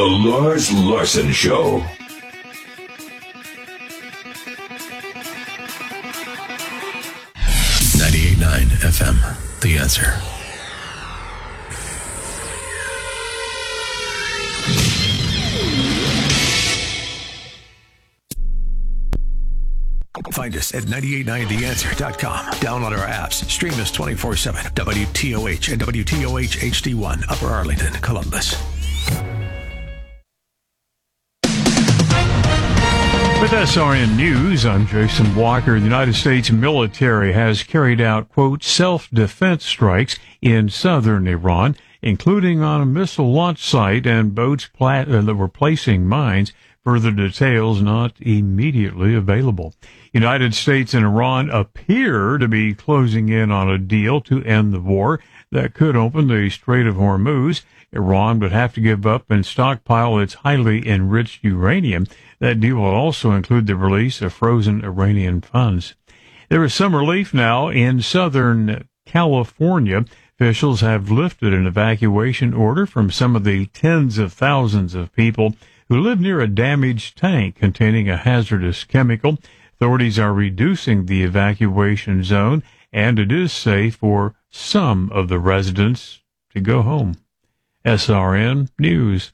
The Lars Larson Show. FM, The Answer. Find us at 989theanswer.com. Download our apps. Stream us 24/7. WTOH and WTOH HD1, Upper Arlington, Columbus. With SRN News, I'm Jason Walker. The United States military has carried out, quote, self-defense strikes in southern Iran, including on a missile launch site and boats that were placing mines. Further details not immediately available. United States and Iran appear to be closing in on a deal to end the war that could open the Strait of Hormuz. Iran would have to give up and stockpile its highly enriched uranium. That deal will also include the release of frozen Iranian funds. There is some relief now in Southern California. Officials have lifted an evacuation order from some of the tens of thousands of people who live near a damaged tank containing a hazardous chemical. Authorities are reducing the evacuation zone, and it is safe for some of the residents to go home. SRN News.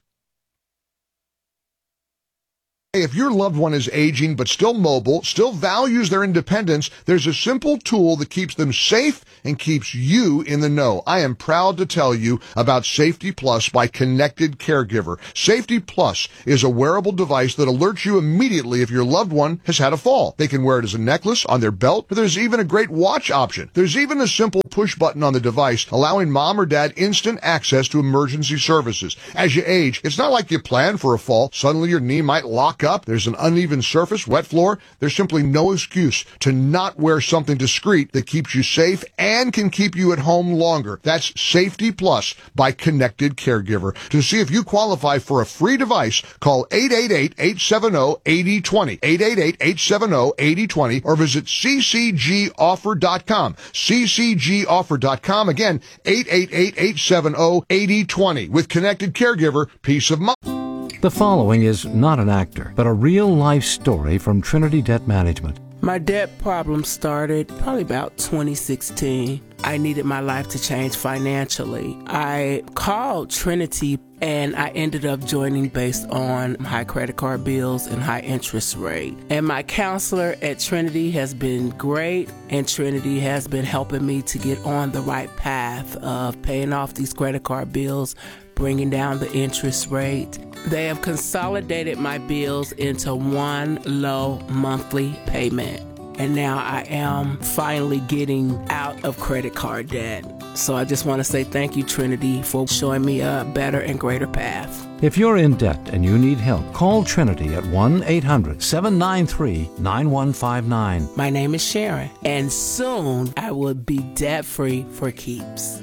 If your loved one is aging but still mobile, still values their independence, there's a simple tool that keeps them safe and keeps you in the know. I am proud to tell you about Safety Plus by Connected Caregiver. Safety Plus is a wearable device that alerts you immediately if your loved one has had a fall. They can wear it as a necklace, on their belt, but there's even a great watch option. There's even a simple push button on the device allowing mom or dad instant access to emergency services. As you age, it's not like you plan for a fall. Suddenly your knee might lock up. There's an uneven surface, wet floor. There's simply no excuse to not wear something discreet that keeps you safe and can keep you at home longer. That's Safety Plus by Connected Caregiver. To see if you qualify for a free device, call 888-870-8020, 888-870-8020, or visit ccgoffer.com, ccgoffer.com. Again, 888-870-8020. With Connected Caregiver, peace of mind. The following is not an actor, but a real-life story from Trinity Debt Management. My debt problem started probably about 2016. I needed my life to change financially. I called Trinity and I ended up joining based on high credit card bills and high interest rate. And my counselor at Trinity has been great, and Trinity has been helping me to get on the right path of paying off these credit card bills, bringing down the interest rate. They have consolidated my bills into one low monthly payment. And now I am finally getting out of credit card debt. So I just want to say thank you, Trinity, for showing me a better and greater path. If you're in debt and you need help, call Trinity at 1-800-793-9159. My name is Sharon, and soon I will be debt-free for keeps.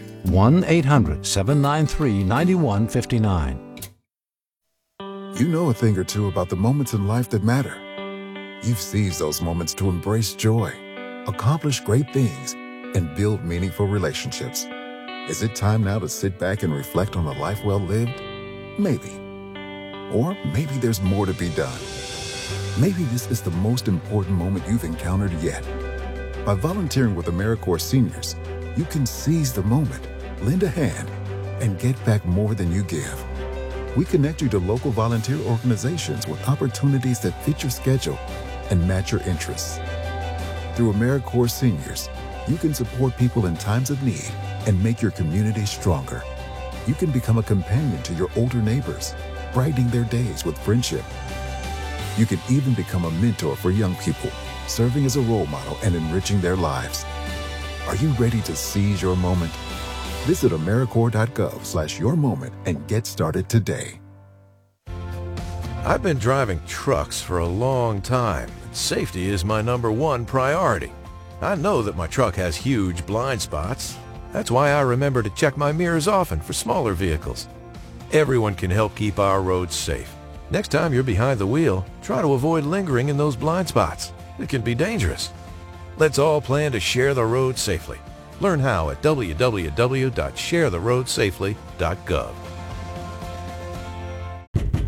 1-800-793-9159. You know a thing or two about the moments in life that matter. You've seized those moments to embrace joy, accomplish great things, and build meaningful relationships. Is it time now to sit back and reflect on a life well lived? Maybe. Or maybe there's more to be done. Maybe this is the most important moment you've encountered yet. By volunteering with AmeriCorps Seniors, you can seize the moment, lend a hand, and get back more than you give. We connect you to local volunteer organizations with opportunities that fit your schedule and match your interests. Through AmeriCorps Seniors, you can support people in times of need and make your community stronger. You can become a companion to your older neighbors, brightening their days with friendship. You can even become a mentor for young people, serving as a role model and enriching their lives. Are you ready to seize your moment? Visit AmeriCorps.gov/yourmoment and get started today. I've been driving trucks for a long time. Safety is my #1 priority. I know that my truck has huge blind spots. That's why I remember to check my mirrors often for smaller vehicles. Everyone can help keep our roads safe. Next time you're behind the wheel, try to avoid lingering in those blind spots. It can be dangerous. Let's all plan to share the road safely. Learn how at www.sharetheroadsafely.gov.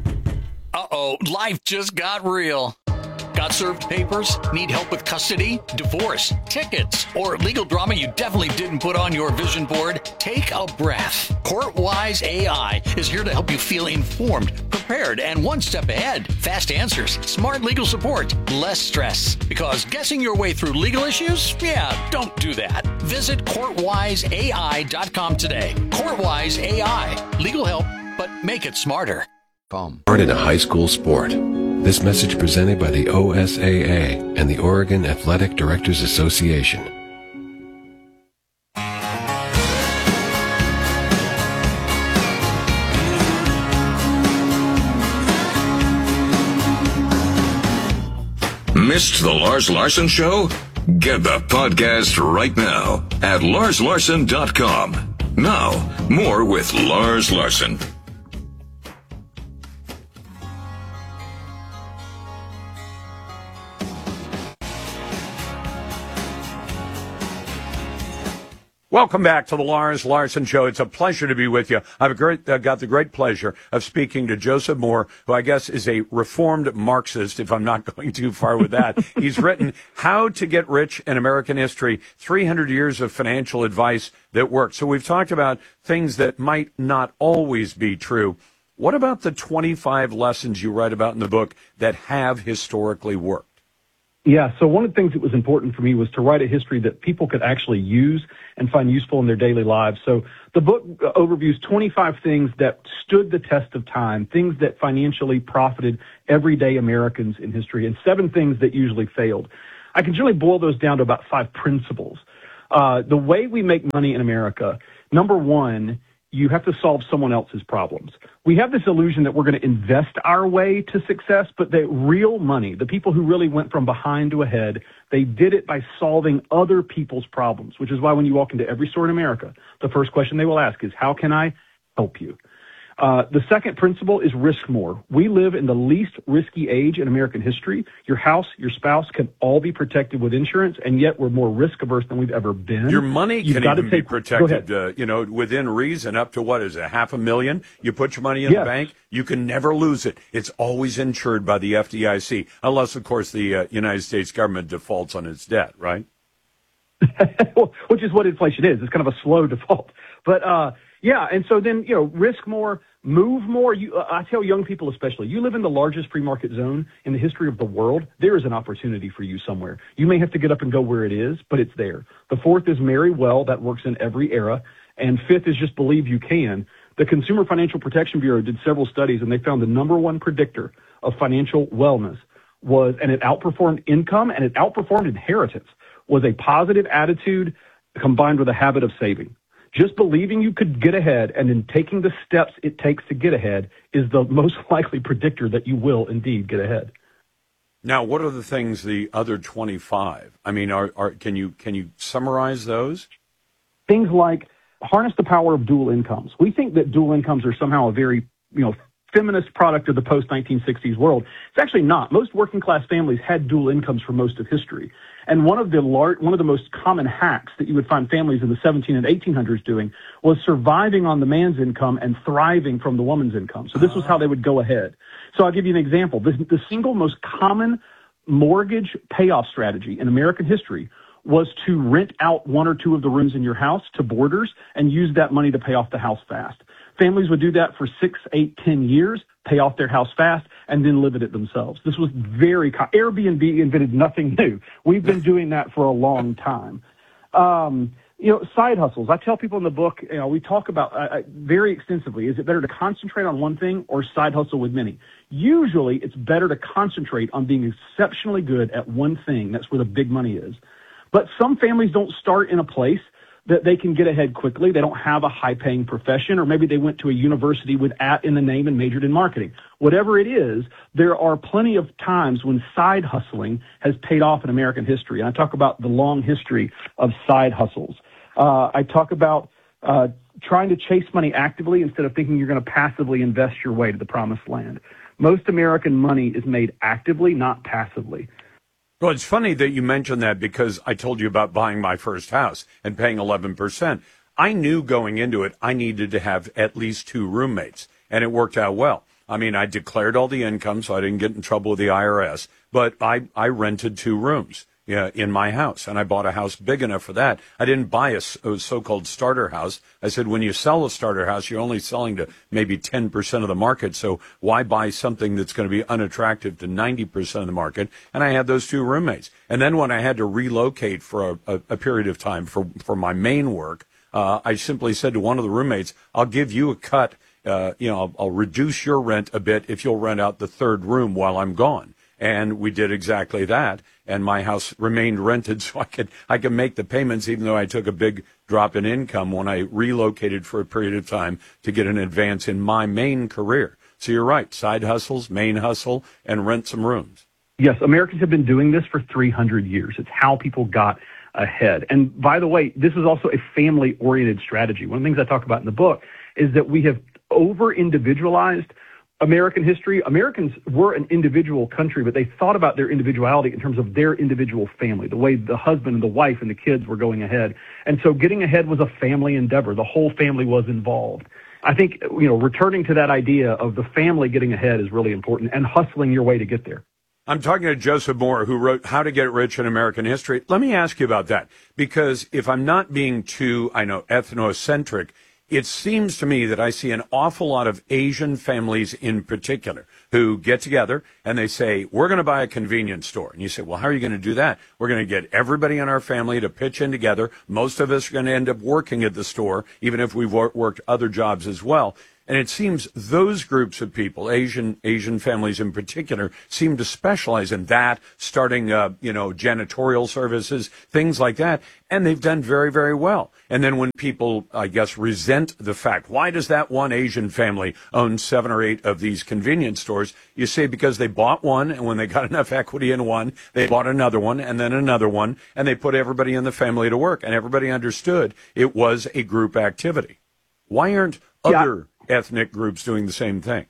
Uh-oh, life just got real. Got served papers? Need help with custody, divorce, tickets, or legal drama you definitely didn't put on your vision board? Take a breath. CourtWise AI is here to help you feel informed, prepared, and one step ahead. Fast answers, smart legal support, less stress. Because guessing your way through legal issues? Yeah, don't do that. Visit CourtWiseAI.com today. CourtWise AI. Legal help, but make it smarter. Started a high school sport. This message presented by the OSAA and the Oregon Athletic Directors Association. Missed the Lars Larson Show? Get the podcast right now at larslarson.com. Now, more with Lars Larson. Welcome back to the Lars Larson Show. It's a pleasure to be with you. I've got the great pleasure of speaking to Joseph Moore, who I guess is a reformed Marxist, if I'm not going too far with that. He's written How to Get Rich in American History, 300 Years of Financial Advice That Worked. So we've talked about things that might not always be true. What about the 25 lessons you write about in the book that have historically worked? Yeah, so one of the things that was important for me was to write a history that people could actually use and find useful in their daily lives. So the book overviews 25 things that stood the test of time, things that financially profited everyday Americans in history, and 7 things that usually failed. I can generally boil those down to about 5 principles. The way we make money in America, number one, you have to solve someone else's problems. We have this illusion that we're going to invest our way to success, but the real money, the people who really went from behind to ahead, they did it by solving other people's problems, which is why when you walk into every store in America, the first question they will ask is, how can I help you? The second principle is risk more. We live in the least risky age in American history. Your house, your spouse can all be protected with insurance, and yet we're more risk averse than we've ever been. Your money can even be protected, within reason, up to what is it, $500,000? You put your money in the bank, you can never lose it. It's always insured by the FDIC, unless, of course, the United States government defaults on its debt, right? Which is what inflation is. It's kind of a slow default. But, yeah, and so then, risk more, move more. I tell young people especially, you live in the largest free market zone in the history of the world. There is an opportunity for you somewhere. You may have to get up and go where it is, but it's there. The fourth is marry well. That works in every era. And fifth is just believe you can. The Consumer Financial Protection Bureau did several studies, and they found the number one predictor of financial wellness was, and it outperformed income and it outperformed inheritance, was a positive attitude combined with a habit of saving. Just believing you could get ahead and then taking the steps it takes to get ahead is the most likely predictor that you will indeed get ahead. Now, what are the things, the other 25? I mean, can you summarize those? Things like harness the power of dual incomes. We think that dual incomes are somehow a very, feminist product of the post-1960s world. It's actually not. Most working-class families had dual incomes for most of history. And one of the most common hacks that you would find families in the 17 and 1800s doing was surviving on the man's income and thriving from the woman's income. So this was how they would go ahead. So I'll give you an example. The single most common mortgage payoff strategy in American history was to rent out 1 or 2 of the rooms in your house to boarders and use that money to pay off the house fast. Families would do that for 6, 8, 10 years, pay off their house fast, and then live in it themselves. This was Airbnb invented nothing new. We've been doing that for a long time. Side hustles. I tell people in the book, we talk about very extensively, is it better to concentrate on one thing or side hustle with many? Usually it's better to concentrate on being exceptionally good at one thing. That's where the big money is. But some families don't start in a place that they can get ahead quickly. They don't have a high-paying profession, or maybe they went to a university with "at" in the name and majored in marketing. Whatever it is, there are plenty of times when side hustling has paid off in American history. And I talk about the long history of side hustles. I talk about trying to chase money actively instead of thinking you're going to passively invest your way to the promised land. Most American money is made actively, not passively. Well, it's funny that you mentioned that because I told you about buying my first house and paying 11%. I knew going into it I needed to have at least 2 roommates, and it worked out well. I mean, I declared all the income, so I didn't get in trouble with the IRS, but I rented 2 rooms in my house, and I bought a house big enough for that. I didn't buy a so-called starter house. I said, when you sell a starter house, you're only selling to maybe 10% of the market, so why buy something that's going to be unattractive to 90% of the market? And I had those 2 roommates. And then when I had to relocate for a period of time for my main work, I simply said to one of the roommates, I'll give you a cut. I'll reduce your rent a bit if you'll rent out the 3rd room while I'm gone. And we did exactly that. And my house remained rented so I could make the payments, even though I took a big drop in income when I relocated for a period of time to get an advance in my main career. So you're right. Side hustles, main hustle, and rent some rooms. Yes, Americans have been doing this for 300 years. It's how people got ahead. And by the way, this is also a family-oriented strategy. One of the things I talk about in the book is that we have over-individualized American history. Americans were an individual country, but they thought about their individuality in terms of their individual family, the way the husband and the wife and the kids were going ahead. And so getting ahead was a family endeavor. The whole family was involved. I think, returning to that idea of the family getting ahead is really important, and hustling your way to get there. I'm talking to Joseph Moore, who wrote How to Get Rich in American History. Let me ask you about that, because if I'm not being too, ethnocentric, it seems to me that I see an awful lot of Asian families in particular who get together and they say, we're going to buy a convenience store. And you say, well, how are you going to do that? We're going to get everybody in our family to pitch in together. Most of us are going to end up working at the store, even if we've worked other jobs as well. And it seems those groups of people, Asian families in particular, seem to specialize in that, starting, janitorial services, things like that. And they've done very, very well. And then when people, I guess, resent the fact, why does that one Asian family own 7 or 8 of these convenience stores? You say because they bought one, and when they got enough equity in one, they bought another one, and then another one, and they put everybody in the family to work. And everybody understood it was a group activity. Why aren't other ethnic groups doing the same thing?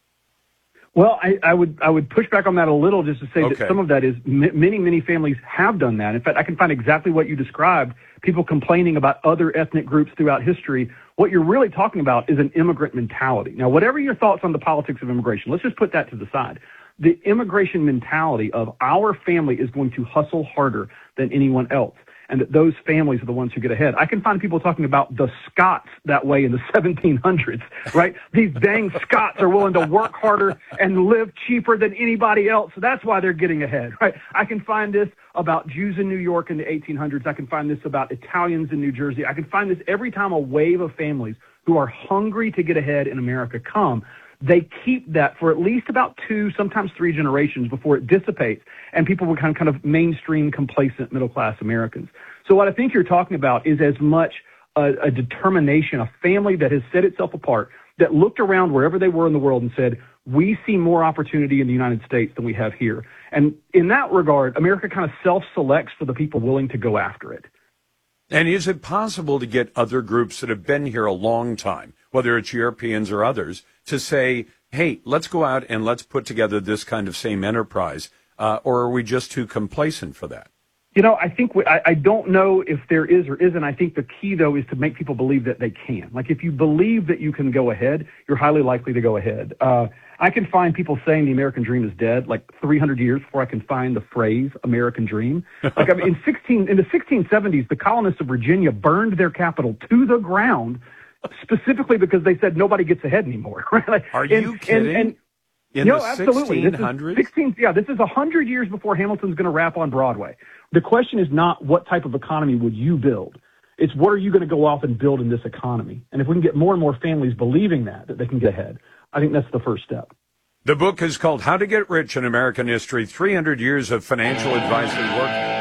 Well, I would push back on that a little, just to say that some of that is many families have done that. In fact, I can find exactly what you described, people complaining about other ethnic groups throughout history. What you're really talking about is an immigrant mentality. Now, whatever your thoughts on the politics of immigration, let's just put that to the side. The immigration mentality of our family is going to hustle harder than anyone else, and that those families are the ones who get ahead. I can find people talking about the Scots that way in the 1700s, right? These dang Scots are willing to work harder and live cheaper than anybody else. So that's why they're getting ahead, right? I can find this about Jews in New York in the 1800s. I can find this about Italians in New Jersey. I can find this every time a wave of families who are hungry to get ahead in America come. They keep that for at least about 2, sometimes 3 generations before it dissipates, and people become kind of mainstream, complacent, middle-class Americans. So what I think you're talking about is as much a determination, a family that has set itself apart, that looked around wherever they were in the world and said, we see more opportunity in the United States than we have here. And in that regard, America kind of self-selects for the people willing to go after it. And is it possible to get other groups that have been here a long time, whether it's Europeans or others, to say, hey, let's go out and let's put together this kind of same enterprise, or are we just too complacent for that? I think I don't know if there is or isn't. I think the key, though, is to make people believe that they can. Like, if you believe that you can go ahead, you're highly likely to go ahead. I can find people saying the American dream is dead, like 300 years before I can find the phrase American dream. Like, I mean, in the 1670s, the colonists of Virginia burned their capital to the ground, specifically because they said nobody gets ahead anymore. Right? Like, are you kidding? In the absolutely. 1600s? This is 100 years before Hamilton's going to rap on Broadway. The question is not what type of economy would you build. It's what are you going to go off and build in this economy? And if we can get more and more families believing that they can get ahead, I think that's the first step. The book is called How to Get Rich in American History, 300 Years of Financial Advice and Work.